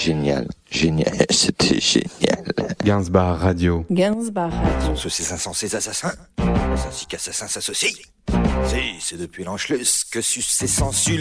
génial. Génial, c'était génial. Gainsbar Radio. Gainsbar Radio. Sont ces insensés assassins, ainsi qu'assassins s'associent. Si, c'est depuis l'Anschluss que sucent ces sensus